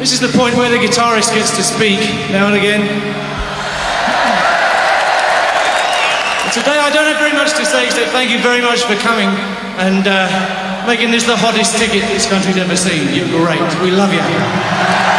This is the point where the guitarist gets to speak now and again. But today I don't have very much to say except thank you very much for coming and making this the hottest ticket this country's ever seen. You're great. We love you.